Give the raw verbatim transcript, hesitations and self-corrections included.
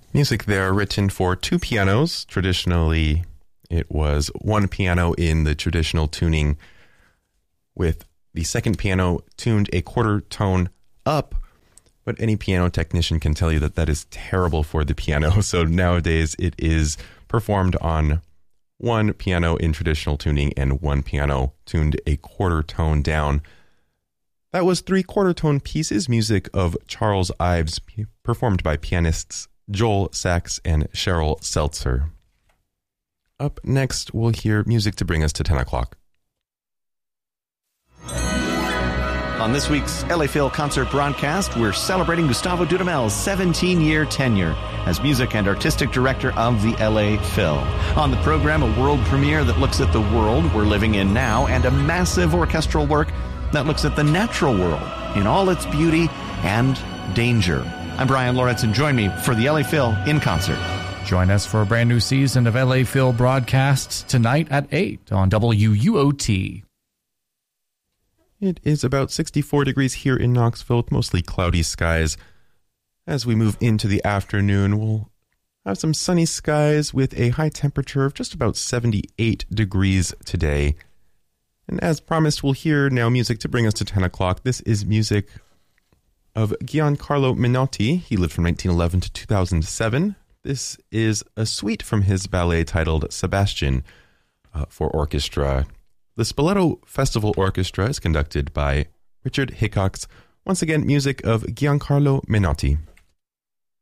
Music there written for two pianos. Traditionally, it was one piano in the traditional tuning, with the second piano tuned a quarter tone up. But any piano technician can tell you that that is terrible for the piano. So nowadays it is performed on one piano in traditional tuning and one piano tuned a quarter tone down. That was three quarter tone pieces, music of Charles Ives, performed by pianists Joel Sachs and Cheryl Seltzer. Up next, we'll hear music to bring us to ten o'clock. On this week's L A Phil concert broadcast, we're celebrating Gustavo Dudamel's seventeen-year tenure as music and artistic director of the L A Phil. On the program, a world premiere that looks at the world we're living in now, and a massive orchestral work that looks at the natural world in all its beauty and danger. I'm Brian Lawrence, and join me for the L A Phil in concert. Join us for a brand new season of L A Phil broadcasts tonight at eight on W U O T. It is about sixty-four degrees here in Knoxville, with mostly cloudy skies. As we move into the afternoon, we'll have some sunny skies with a high temperature of just about seventy-eight degrees today. And as promised, we'll hear now music to bring us to ten o'clock. This is music of Giancarlo Menotti. He lived from nineteen eleven to two thousand seven. This is a suite from his ballet titled Sebastian uh, for orchestra. The Spoleto Festival Orchestra is conducted by Richard Hickox. Once again, music of Giancarlo Menotti.